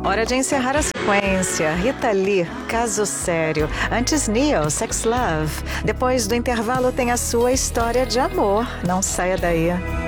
Hora de encerrar a sequência. Rita Lee, Caso Sério. Antes Neo, Sex Love. Depois do intervalo tem a sua história de amor. Não saia daí.